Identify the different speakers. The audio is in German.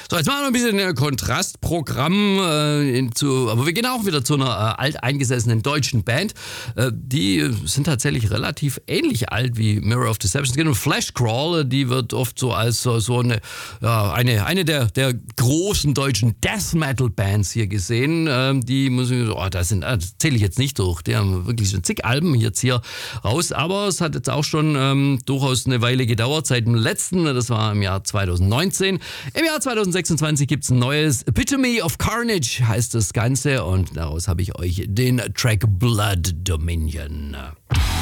Speaker 1: So, jetzt machen wir ein bisschen ein Kontrastprogramm, aber wir gehen auch wieder zu einer alteingesessenen deutschen Band. Die sind tatsächlich relativ ähnlich alt wie Mirror of Deception. Es geht um Fleshcrawl, die wird oft so als so eine der großen deutschen Death Metal Bands hier gesehen. Die muss ich, das zähle ich jetzt nicht durch. Die haben wirklich schon zig Alben jetzt hier raus, aber es hat jetzt auch schon durchaus eine Weile gedauert, seit dem letzten, das war im Jahr 2019. Im Jahr 2026 gibt es ein neues Epitome of Carnage, heißt das Ganze, und daraus habe ich euch den Track Blood Dominion.